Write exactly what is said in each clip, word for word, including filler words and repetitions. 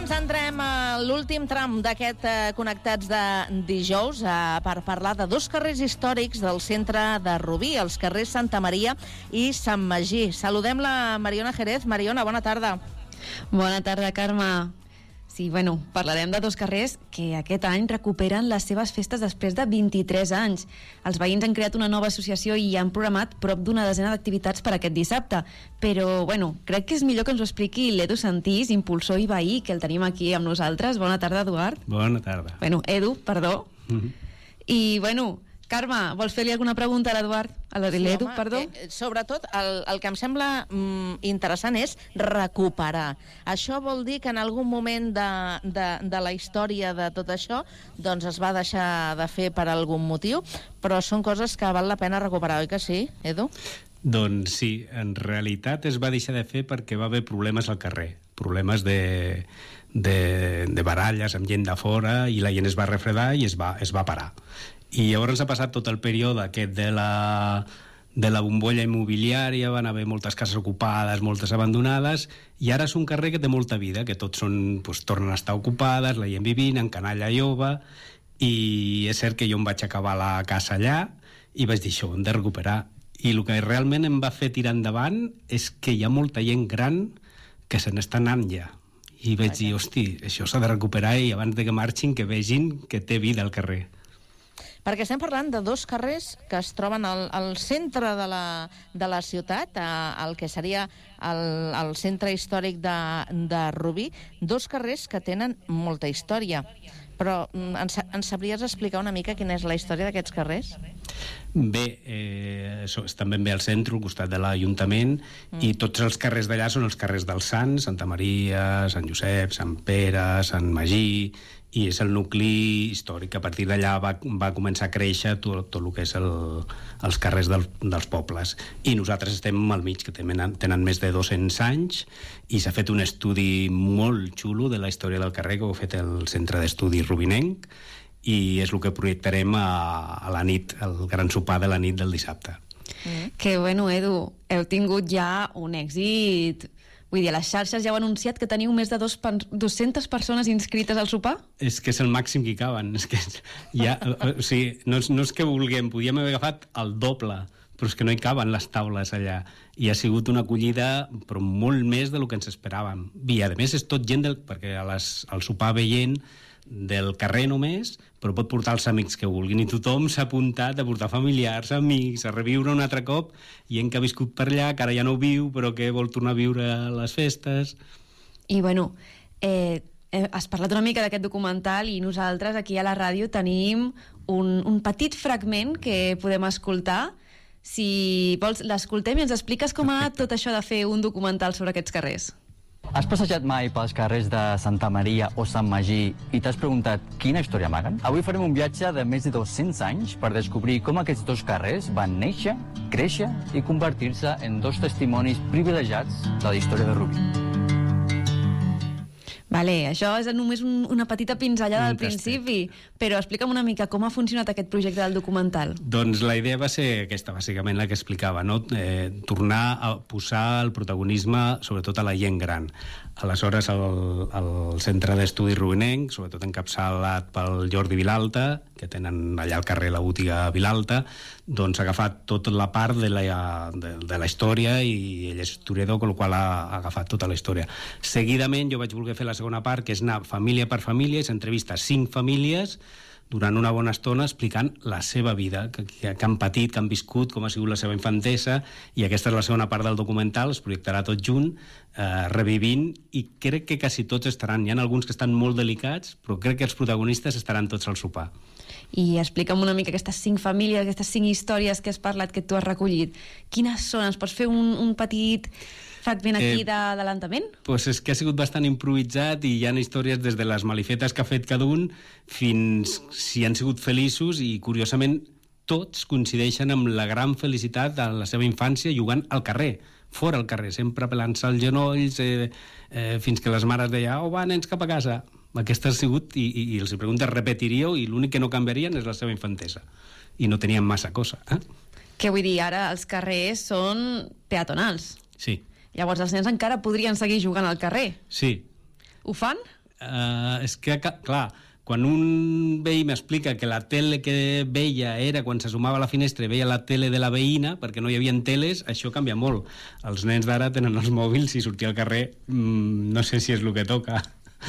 doncs entrem a l'últim tram d'aquest eh, Connectats de dijous eh, per parlar de dos carrers històrics del centre de Rubí, els carrers Santa Maria i Sant Magí. Saludem la Mariona Jerez. Mariona, bona tarda. Bona tarda, Carme. Sí, bueno, parlarem de dos carrers que aquest any recuperen les seves festes després de vint-i-tres anys. Els veïns han creat una nova associació i han programat prop d'una desena d'activitats per aquest dissabte. Però, bueno, crec que és millor que ens ho expliqui l'Edu Santís, impulsor i veí, que el tenim aquí amb nosaltres. Bona tarda, Eduard. Bona tarda. Bueno, Edu, perdó. Mm-hmm. I, bueno, Carme, vols fer-li alguna pregunta a l'Eduard? A l'Edu, sí, perdó? Eh, sobretot, el, el que em sembla mm, interessant és recuperar. Això vol dir que en algun moment de, de, de la història de tot això doncs es va deixar de fer per algun motiu, però són coses que val la pena recuperar, oi que sí, Edu? Doncs sí, en realitat es va deixar de fer perquè va haver problemes al carrer, problemes de, de, de baralles amb gent de fora, i la gent es va refredar i es va, es va parar. I llavors ha passat tot el període aquest de la, de la bombolla immobiliària, van haver moltes cases ocupades, moltes abandonades, i ara és un carrer que té molta vida, que tots són, doncs, tornen a estar ocupades, la gent vivint, en canalla jove, i és cert que jo em vaig acabar la casa allà i vaig dir, això ho hem de recuperar. I el que realment em va fer tirar endavant és que hi ha molta gent gran que se n'està anant ja. I vaig dir, hosti, això s'ha de recuperar i abans de que marxin que vegin que té vida al carrer. Perquè estem parlant de dos carrers que es troben al, al centre de la, de la ciutat, el que seria el, el centre històric de, de Rubí, dos carrers que tenen molta història. Però ens, ens sabries explicar una mica quina és la història d'aquests carrers? Bé, eh, estan ben bé al centre, al costat de l'Ajuntament, mm. i tots els carrers d'allà són els carrers dels Sants, Santa Maria, Sant Josep, Sant Pere, Sant Magí, i és el nucli històric. A partir d'allà va, va començar a créixer tot, tot el que és el, els carrers del, dels pobles. I nosaltres estem al mig, que tenen, tenen més de dos-cents anys, i s'ha fet un estudi molt xulo de la història del carrer, que ho ha fet el Centre d'Estudi Rubinenc, i és el que projectarem a, a la nit, el gran sopar de la nit del dissabte. Mm. Que bueno, Edu, heu tingut ja un èxit. Vull dir, a les xarxes ja heu anunciat que teniu més de dues-centes persones inscrites al sopar? És que és el màxim que hi caben. És que ja, o sigui, no, és, no és que vulguem, podíem haver agafat el doble, però és que no hi caben les taules allà. I ha sigut una acollida, però molt més del que ens esperàvem. I a més és tot gent del, perquè a les, al sopar ve gent del carrer només, però pot portar els amics que vulguin, i tothom s'ha apuntat a portar familiars, amics, a reviure un altre cop, gent que ha viscut per allà, que ara ja no viu, però que vol tornar a viure les festes. I bueno, eh, has parlat una mica d'aquest documental, i nosaltres aquí a la ràdio tenim un, un petit fragment que podem escoltar. Si vols, l'escoltem i ens expliques com ha anat tot això de fer un documental sobre aquests carrers. Has passejat mai pels carrers de Santa Maria o Sant Magí i t'has preguntat quina història amaguen? Avui farem un viatge de més de dos-cents anys per descobrir com aquests dos carrers van néixer, créixer i convertir-se en dos testimonis privilegiats de la història de Rubí. Vale, això és només un, una petita pinzellada al principi, però explica'm una mica com ha funcionat aquest projecte del documental. Doncs la idea va ser aquesta, bàsicament la que explicava, no? Eh, tornar a posar el protagonisme sobretot a la gent gran. Aleshores el, el Centre d'Estudi Rubinenc, sobretot encapçalat pel Jordi Vilalta, que tenen allà al carrer la botiga Vilalta, doncs ha agafat tota la part de la, de, de la història, i ell és historiador, amb la qual ha agafat tota la història. Seguidament jo vaig voler fer la segona part, que és anar família per família, i s'entrevista cinc famílies durant una bona estona explicant la seva vida, que, que han patit, que han viscut, com ha sigut la seva infantesa, i aquesta és la segona part del documental, es projectarà tot junt, eh, revivint, i crec que quasi tots estaran, hi ha alguns que estan molt delicats, però crec que els protagonistes estaran tots al sopar. I explica'm una mica aquestes cinc famílies, aquestes cinc històries que has parlat, que tu has recollit. Quines són? Ens pots fer un, un petit fragment aquí eh, d'adelantament? Pues és que ha sigut bastant improvisat, i hi ha històries des de les malifetes que ha fet cada un fins si han sigut feliços, i curiosament tots coincideixen amb la gran felicitat de la seva infància jugant al carrer, fora al carrer, sempre pelant-se els genolls, eh, eh, fins que les mares deien, oh va, nens, cap a casa. Aquesta ha sigut, i, i, i els pregunta, repetiríeu? I l'únic que no canviarien és la seva infantesa, i no tenien massa cosa, eh? Què vull dir, ara els carrers són peatonals. Sí. Llavors els nens encara podrien seguir jugant al carrer. Sí. Ho fan? Uh, és que, clar, quan un veí m'explica que la tele que veia era quan s'assumava a la finestra i veia la tele de la veïna, perquè no hi havia teles, això canvia molt. Els nens d'ara tenen els mòbils i sortir al carrer mmm, no sé si és el que toca.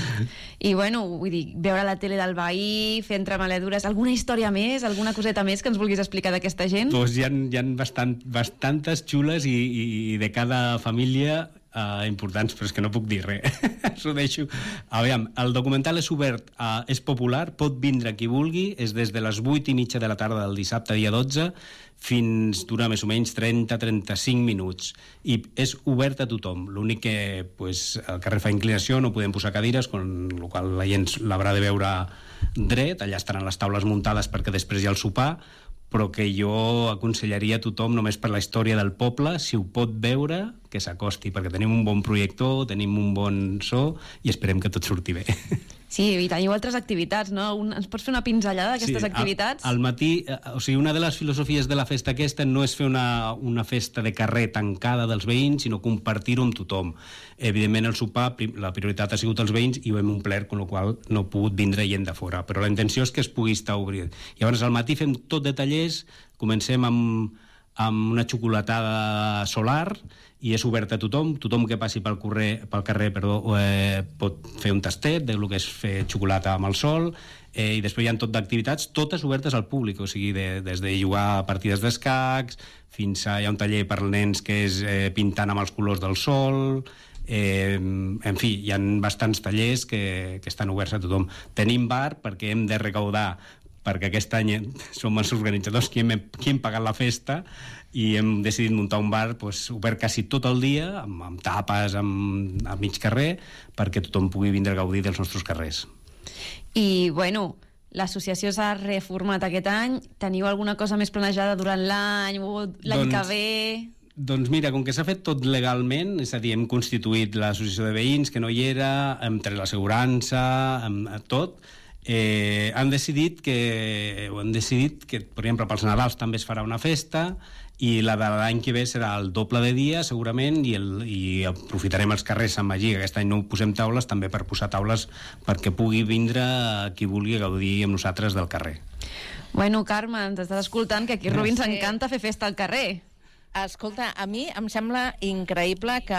I, bueno, vull dir, veure la tele del veí, fer entremaledures, alguna història més, alguna coseta més que ens vulguis explicar d'aquesta gent? Doncs hi ha, hi ha bastant, bastantes xules i, i de cada família uh, importants, però és que no puc dir res. S'ho deixo. Aviam, el documental és obert, uh, és popular, pot vindre qui vulgui, és des de les vuit i mitja de la tarda del dissabte, dia dotze, fins dura més o menys trenta a trenta-cinc minuts. I és obert a tothom. L'únic que pues, el carrer fa inclinació, no podem posar cadires, con la qual la gent l'haurà de veure dret, allà estaran les taules muntades perquè després hi ha el sopar, però que jo aconsellaria a tothom, només per la història del poble, si ho pot veure, que s'acosti, perquè tenim un bon projector, tenim un bon so i esperem que tot surti bé. Sí, i teniu altres activitats, no? Un, ens pots fer una pinzellada d'aquestes sí, activitats? Al, al matí, o sigui, una de les filosofies de la festa aquesta no és fer una, una festa de carrer tancada dels veïns, sinó compartir-ho amb tothom. Evidentment, el sopar, la prioritat ha sigut els veïns i ho hem omplert, amb la qual no ha pogut vindre gent de fora. Però la intenció és que es pugui estar obrit. Llavors, al matí fem tot de tallers, comencem amb, amb una xocolatada solar, i és obert a tothom, tothom que passi pel, correr, pel carrer perdó, eh, pot fer un tastet del que és fer xocolata amb el sol, eh, i després hi ha tot d'activitats, totes obertes al públic, o sigui, de, des de jugar a partides d'escacs, fins a hi ha un taller per nens que és eh, pintant amb els colors del sol, eh, en fi, hi ha bastants tallers que, que estan oberts a tothom. Tenim bar perquè hem de recaudar, perquè aquest any som els organitzadors qui hem, qui hem pagat la festa i hem decidit muntar un bar pues, obert quasi tot el dia, amb, amb tapes, amb, a mig carrer, perquè tothom pugui vindre a gaudir dels nostres carrers. I, bueno, l'associació s'ha reformat aquest any. Teniu alguna cosa més planejada durant l'any o l'any doncs... que ve? Doncs mira, com que s'ha fet tot legalment, és a dir, hem constituït l'associació de veïns, que no hi era, hem tret l'assegurança, tot, eh, han decidit que, o han decidit que, per exemple, pels Nadals també es farà una festa, i la de l'any que ve serà el doble de dia, segurament, i, el, i aprofitarem els carrers Sant Magí, que aquest any no posem taules, també per posar taules perquè pugui vindre qui vulgui gaudir amb nosaltres del carrer. Bueno, Carme, ens estàs escoltant, que aquí a Rubí ens encanta fer festa al carrer. Escolta, a mi em sembla increïble que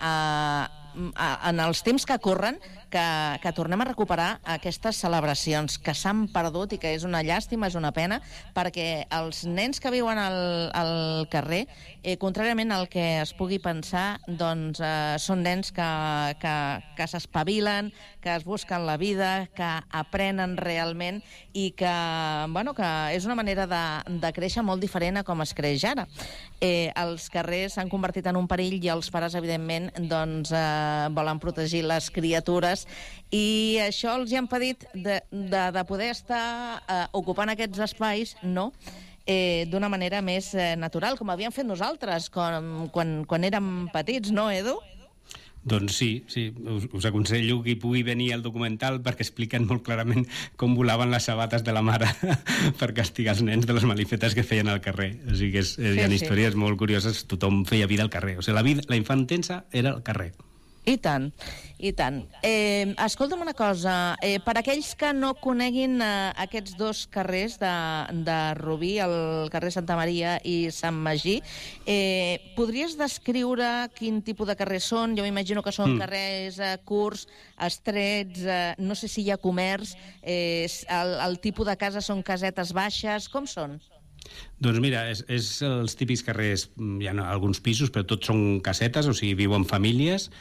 eh, en els temps que corren que, que tornem a recuperar aquestes celebracions que s'han perdut i que és una llàstima, és una pena, perquè els nens que viuen al, al carrer, eh, contràriament al que es pugui pensar, doncs eh, són nens que, que, que s'espavilen, que es busquen la vida, que aprenen realment i que, bueno, que és una manera de, de créixer molt diferent a com es creix ara. Eh, els carrers s'han convertit en un perill i els pares, evidentment, doncs, eh, volen protegir les criatures i això els hi ha impedit de, de, de poder estar eh, ocupant aquests espais, no?, eh, d'una manera més eh, natural, com havíem fet nosaltres quan, quan, quan érem petits, no, Edu? Doncs sí, sí. Us, us aconsello que hi pugui venir al documental perquè expliquen molt clarament com volaven les sabates de la mare per castigar els nens de les malifetes que feien al carrer. O sigui que és, sí, hi ha sí. històries molt curioses, tothom feia vida al carrer. O sigui, la, vida, la infantença era al carrer. I tant, i tant. Eh, escolta'm una cosa, eh, per aquells que no coneguin eh, aquests dos carrers de, de Rubí, el carrer Santa Maria i Sant Magí, eh, podries descriure quin tipus de carrers són? Jo m'imagino que són mm. carrers eh, curts, estrets, eh, no sé si hi ha comerç, eh, el, el tipus de casa són casetes baixes, com són? Doncs mira, és, és els típics carrers, hi ha alguns pisos, però tots són casetes, o sigui, viuen famílies,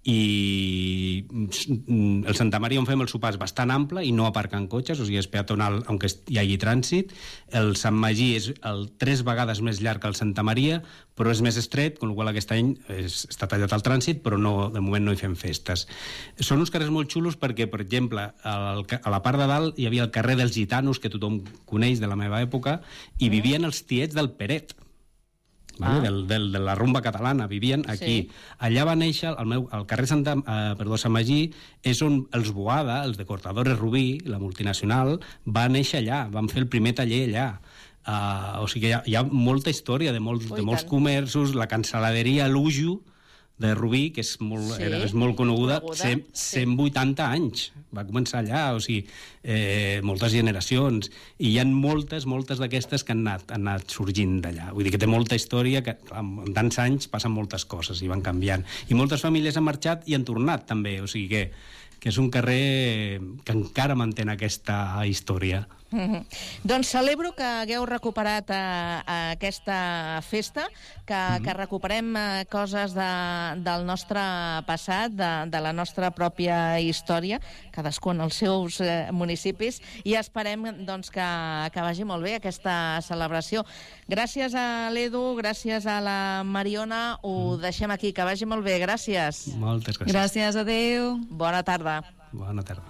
i el Santa Maria on fem el sopar és bastant ample i no aparquen cotxes, o sigui, és peatonal aunque hi hagi trànsit. El Sant Magí és el tres vegades més llarg que el Santa Maria, però és més estret, amb la qual aquest any és, està tallat el trànsit, però no, de moment no hi fem festes. Són uns carrers molt xulos perquè, per exemple, al, a la part de dalt hi havia el carrer dels Gitanos, que tothom coneix de la meva època, i vivien els tiets del Peret. Vale? Ah. Del, del, de la rumba catalana, vivien aquí. Sí. Allà va néixer, el, meu, el carrer Santa, eh, perdó, Sant Magí, és on els Boada, els de Cortadores Rubí, la multinacional, va néixer allà, van fer el primer taller allà. Uh, o sigui que hi ha, hi ha molta història de molts, Ui, de molts comerços, la cancel·laderia Lujo, de Rubí, que és molt, Sí, era, és molt coneguda, coneguda, cent, sí. cent vuitanta anys. Va començar allà, o sigui, eh, moltes generacions. I hi ha moltes, moltes d'aquestes que han anat, han anat sorgint d'allà. Vull dir que té molta història, que clar, en tants anys passen moltes coses i van canviant. I moltes famílies han marxat i han tornat, també. O sigui que, que és un carrer que encara manté aquesta història. Mm-hmm. Doncs celebro que hagueu recuperat eh, aquesta festa, que, mm-hmm. que recuperem eh, coses de, del nostre passat, de, de la nostra pròpia història, cadascú en els seus eh, municipis, i esperem doncs, que, que vagi molt bé aquesta celebració. Gràcies a l'Edu, gràcies a la Mariona, ho mm. deixem aquí, que vagi molt bé, gràcies. Moltes gràcies. Gràcies, adeu. Bona tarda. Bona tarda.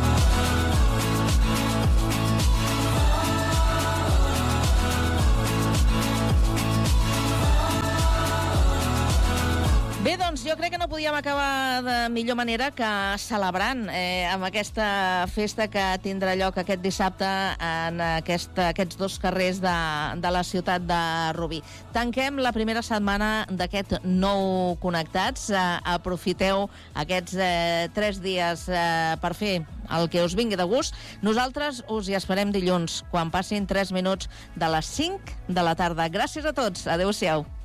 Bé, doncs jo crec que no podíem acabar de millor manera que celebrant eh, amb aquesta festa que tindrà lloc aquest dissabte en aquest, aquests dos carrers de, de la ciutat de Rubí. Tanquem la primera setmana d'aquest nou Connectats. Eh, aprofiteu aquests eh, tres dies eh, per fer el que us vingui de gust. Nosaltres us hi esperem dilluns, quan passin tres minuts de les cinc de la tarda. Gràcies a tots. Adéu-siau.